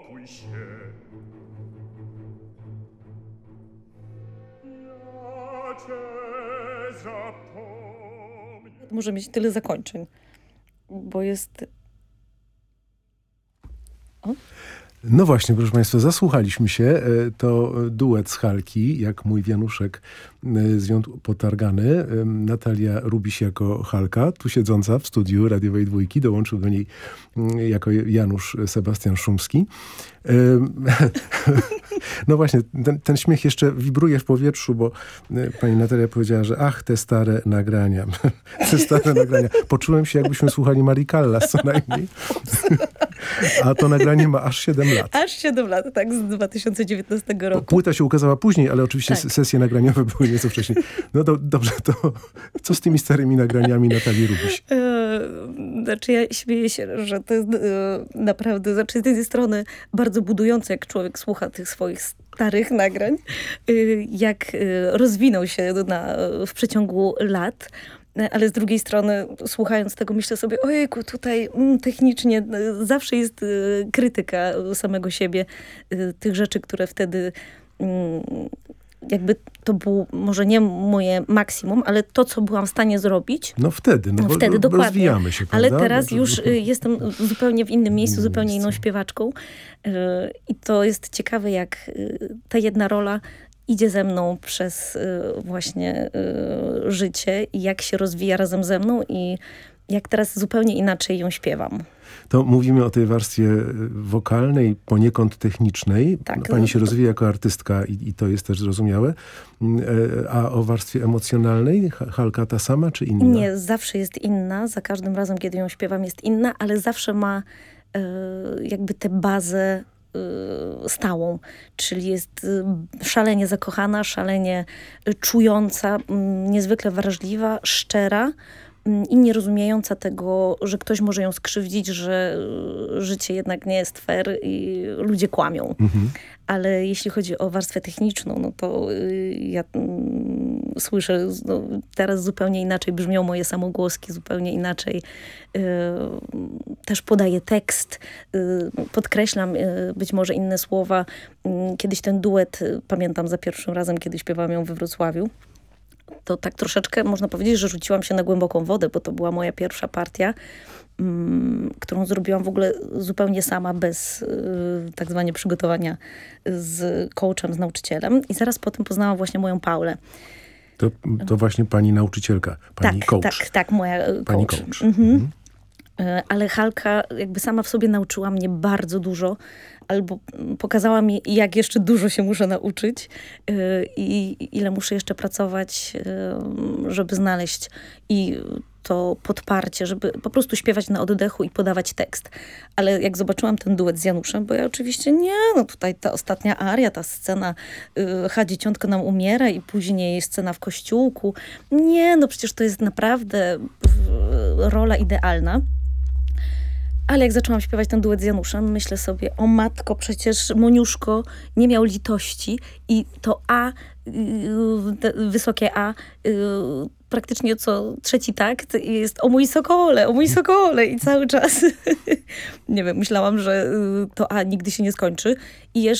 Spokój się. Ja cię zapomnę. Może mieć tyle zakończeń, bo jest... O? No właśnie, proszę Państwa, zasłuchaliśmy się. To duet z Halki, jak mój wianuszek zwiąd potargany. Natalia Rubiś jako Halka, tu siedząca w studiu radiowej Dwójki. Dołączył do niej jako Janusz Sebastian Szumski. No właśnie, ten śmiech jeszcze wibruje w powietrzu, bo pani Natalia powiedziała, że ach, te stare nagrania. Te stare nagrania. Poczułem się, jakbyśmy słuchali Marii Callas co najmniej. A to nagranie ma aż 7 lat. Aż 7 lat, tak, z 2019 roku. Płyta się ukazała później, ale oczywiście tak. Sesje nagraniowe były nieco wcześniej. No dobrze, to co z tymi starymi nagraniami Natalii Rubiś? Znaczy ja śmieję się, że to jest naprawdę, znaczy z jednej strony bardzo budujące, jak człowiek słucha tych swoich starych nagrań, jak rozwinął się w przeciągu lat. Ale z drugiej strony, słuchając tego, myślę sobie, ojejku, tutaj technicznie zawsze jest krytyka samego siebie, tych rzeczy, które wtedy jakby to było może nie moje maksimum, ale to, co byłam w stanie zrobić. No wtedy, bo dokładnie. Rozwijamy się, prawda? Ale teraz już jestem zupełnie w innym miejscu, zupełnie inną śpiewaczką. I to jest ciekawe, jak ta jedna rola idzie ze mną przez właśnie życie i jak się rozwija razem ze mną i jak teraz zupełnie inaczej ją śpiewam. To mówimy o tej warstwie wokalnej, poniekąd technicznej. Tak, Pani się rozwija jako artystka i to jest też zrozumiałe. A o warstwie emocjonalnej Halka ta sama czy inna? Nie, zawsze jest inna. Za każdym razem, kiedy ją śpiewam, jest inna, ale zawsze ma jakby tę bazę stałą, czyli jest szalenie zakochana, szalenie czująca, niezwykle wrażliwa, szczera i nierozumiejąca tego, że ktoś może ją skrzywdzić, że życie jednak nie jest fair i ludzie kłamią. Mhm. Ale jeśli chodzi o warstwę techniczną, no to ja słyszę, teraz zupełnie inaczej brzmią moje samogłoski, zupełnie inaczej też podaję tekst, podkreślam być może inne słowa. Kiedyś ten duet, pamiętam za pierwszym razem, kiedy śpiewałam ją we Wrocławiu, to tak troszeczkę można powiedzieć, że rzuciłam się na głęboką wodę, bo to była moja pierwsza partia, którą zrobiiłam w ogóle zupełnie sama, bez tak zwanego przygotowania z coachem, z nauczycielem. I zaraz potem poznałam właśnie moją Paulę. To właśnie pani nauczycielka, pani coach. Tak, moja pani coach. Mhm. Ale Halka jakby sama w sobie nauczyła mnie bardzo dużo, albo pokazała mi, jak jeszcze dużo się muszę nauczyć i ile muszę jeszcze pracować, żeby znaleźć i to podparcie, żeby po prostu śpiewać na oddechu i podawać tekst. Ale jak zobaczyłam ten duet z Januszem, bo ja oczywiście tutaj ta ostatnia aria, ta scena dzieciątko nam umiera i później scena w kościółku. Przecież to jest naprawdę rola idealna. Ale jak zaczęłam śpiewać ten duet z Januszem, myślę sobie, o matko, przecież Moniuszko nie miał litości i to wysokie A, praktycznie co trzeci takt jest o mój sokole i cały czas, nie wiem, myślałam, że to A nigdy się nie skończy i